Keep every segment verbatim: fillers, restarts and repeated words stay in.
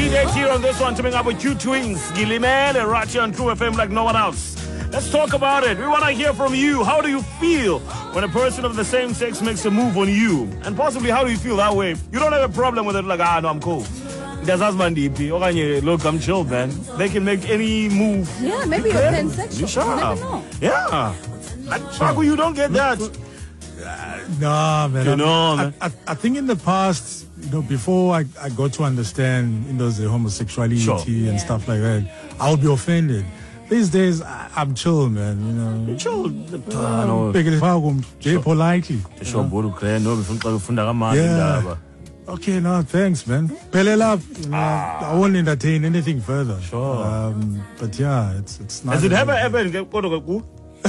Date here on this one, teaming up with you twins, Gilimele, Rachi on True F M like no one else. Let's talk about it. We want to hear from you. How do you feel when a person of the same sex makes a move on you? And possibly, how do you feel that way? You don't have a problem with it, like, ah, no, I'm cool. There's husband D P. Okay, look, I'm chill, man. They can make any move. Yeah, maybe you're pansexual. You sure? You never know. Yeah. Paku, you don't get that. Uh, no, man. You I, know, I, man. I, I think in the past, you know, before I, I got to understand, you know, the homosexuality Sure. and Yeah. stuff like that, I would be offended. These days, I, I'm chill, man. You know, Chill. I'm big as fuck, very politely. Sure, Bodu Kren, no, before Funda Kamani, Yeah. Ndaba. Okay, no, thanks, man. Pelela, you know, I won't entertain anything further. Sure. Um, but yeah, it's it's not. Has it ever, ever, ever,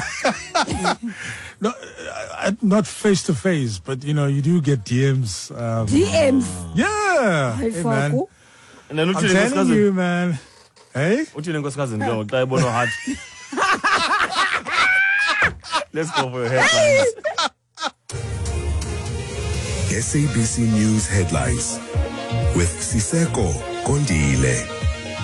No, uh, not face to face, but you know, you do get D Ms. Um, D Ms. Yeah, Hi, hey, man. Faku. and then I'm what you telling you, man. Hey, What you think, cousin? Go, try Bono Hat. Let's go for your headlines. S A B C News headlines with Siseko Kondile.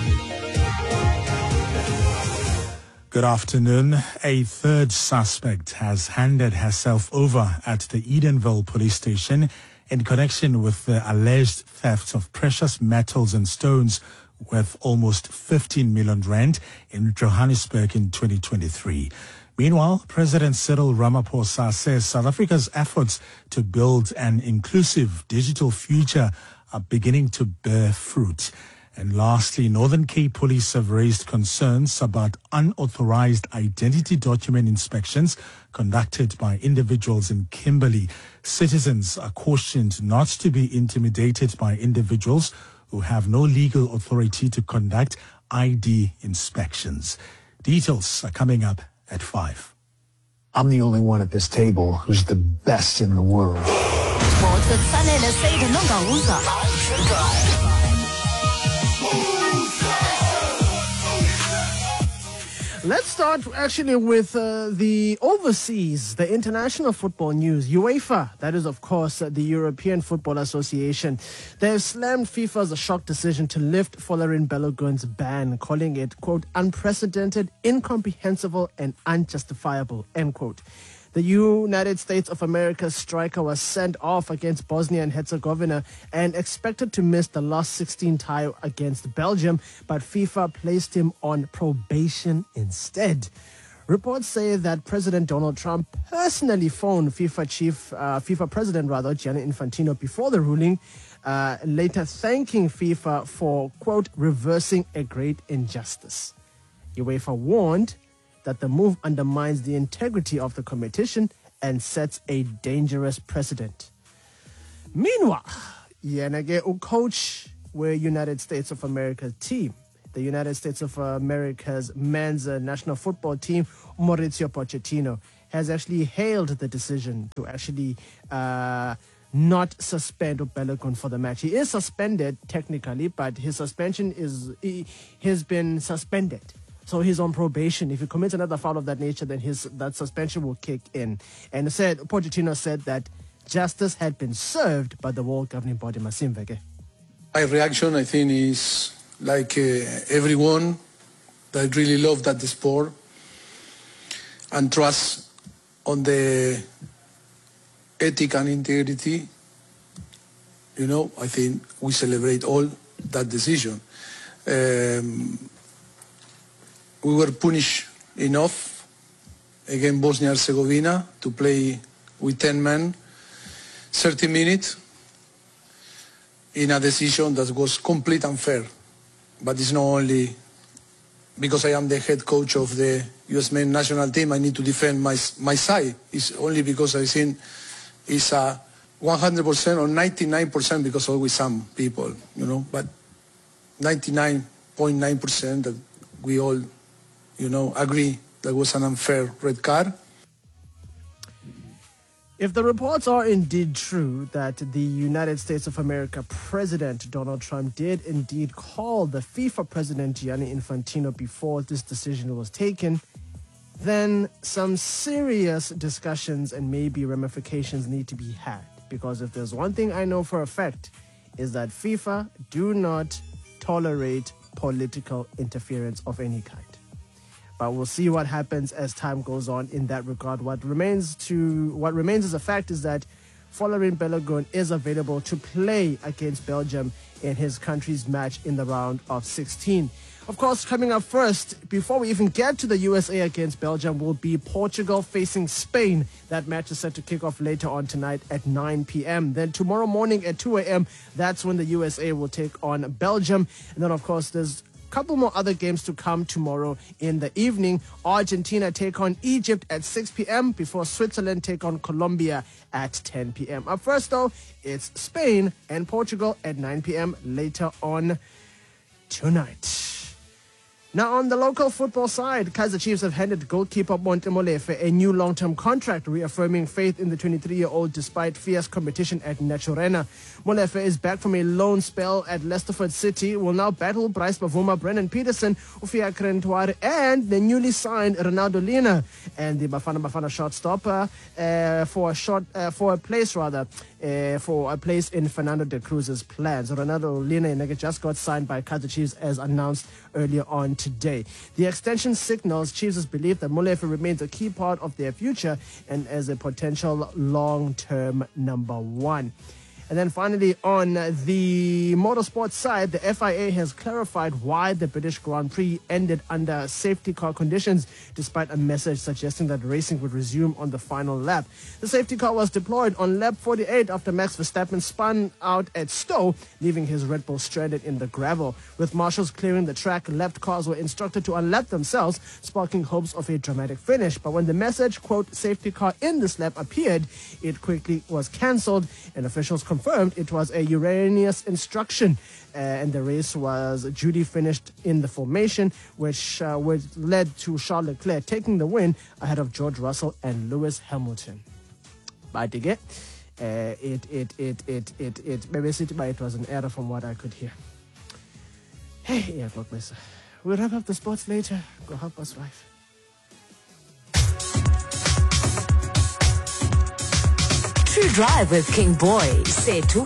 good afternoon. A third suspect has handed herself over at the Edenville police station in connection with the alleged theft of precious metals and stones worth almost fifteen million rand in Johannesburg in twenty twenty-three. Meanwhile, President Cyril Ramaphosa says South Africa's efforts to build an inclusive digital future are beginning to bear fruit. And lastly, Northern Cape Police have raised concerns about unauthorized identity document inspections conducted by individuals in Kimberley. Citizens are cautioned not to be intimidated by individuals who have no legal authority to conduct I D inspections. Details are coming up at five. I'm the only one at this table who's the best in the world. Let's start actually with uh, the overseas, the international football news. UEFA, that is of course uh, the European Football Association, they have slammed FIFA's shock decision to lift Folarin Balogun's ban, calling it, quote, unprecedented, incomprehensible and unjustifiable, end quote. The United States of America striker was sent off against Bosnia and Herzegovina and expected to miss the last sixteen tie against Belgium, but FIFA placed him on probation instead. Reports say that President Donald Trump personally phoned FIFA chief, uh, FIFA president rather, Gianni Infantino before the ruling, uh, later thanking FIFA for, quote, reversing a great injustice. UEFA warned that the move undermines the integrity of the competition and sets a dangerous precedent. Meanwhile, Yenage, a coach with United States of America team, the United States of America's men's uh, national football team, Mauricio Pochettino, has actually hailed the decision to actually uh, not suspend Balogun for the match. He is suspended technically, but his suspension is he has been suspended. So he's on probation. If he commits another foul of that nature, then his that suspension will kick in. And said Pochettino said that justice had been served by the world governing body, Masimveke. My reaction, I think, is like uh, everyone that really love that the sport and trust on the ethic and integrity. You know, I think we celebrate all that decision. Um, We were punished enough against Bosnia and Herzegovina to play with ten men, thirty minutes, in a decision that was complete unfair. But it's not only because I am the head coach of the U S men's national team, I need to defend my, my side. It's only because I think it's a one hundred percent or ninety-nine percent because always some people, you know, but ninety-nine point nine percent that we all you know, agree that was an unfair red card. If the reports are indeed true that the United States of America President Donald Trump did indeed call the FIFA President Gianni Infantino before this decision was taken, then some serious discussions and maybe ramifications need to be had. Because if there's one thing I know for a fact, is that FIFA do not tolerate political interference of any kind. But we'll see what happens as time goes on in that regard. What remains to what remains as a fact is that Folarin Balogun is available to play against Belgium in his country's match in the round of sixteen. Of course, coming up first, before we even get to the U S A against Belgium, will be Portugal facing Spain. That match is set to kick off later on tonight at nine p.m. Then tomorrow morning at two a.m., that's when the U S A will take on Belgium. And then, of course, there's couple more other games to come tomorrow in the evening. Argentina take on Egypt at six p.m. before Switzerland take on Colombia at ten p.m. Up first, though, it's Spain and Portugal at nine p.m. later on tonight. Now, on the local football side, Kaizer Chiefs have handed goalkeeper Monte Molefe a new long-term contract, reaffirming faith in the twenty-three-year-old despite fierce competition at Naturena. Molefe is back from a loan spell at Leicesterford City, will now battle Bryce Bavuma, Brennan Peterson, Ufia Krentuare, and the newly signed Ronaldo Lina. And the Bafana Bafana shot stopper uh, for a shot uh, for a place rather uh, for a place in Fernando de Cruz's plans. Ronaldo Lina just got signed by Kaizer Chiefs as announced earlier on today. The extension signals Chiefs' belief that Molefe remains a key part of their future and as a potential long-term number one. And then finally, on the motorsports side, the F I A has clarified why the British Grand Prix ended under safety car conditions, despite a message suggesting that racing would resume on the final lap. The safety car was deployed on lap forty-eight after Max Verstappen spun out at Stowe, leaving his Red Bull stranded in the gravel. With marshals clearing the track, lap cars were instructed to unlap themselves, sparking hopes of a dramatic finish. But when the message, quote, safety car in this lap appeared, it quickly was cancelled, and officials confirmed it was a erroneous instruction, uh, and the race was duly finished in the formation, which uh, which led to Charles Leclerc taking the win ahead of George Russell and Lewis Hamilton. But again, uh, it it it it it it maybe it was an error from what I could hear. Hey, yeah, God bless. We'll wrap up the sports later. Go help us, wife. True Drive with King Boy. Say to